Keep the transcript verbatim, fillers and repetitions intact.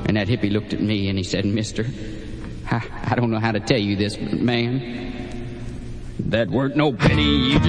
And that hippie looked at me and he said, mister, I, I don't know how to tell you this, but man, that weren't no penny you just